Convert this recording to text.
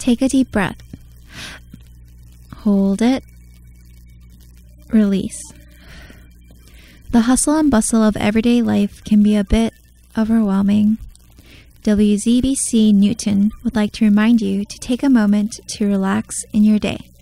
Take a deep breath. Hold it. Release. The hustle and bustle of everyday life can be a bit overwhelming. WZBC Newton would like to remind you to take a moment to relax in your day.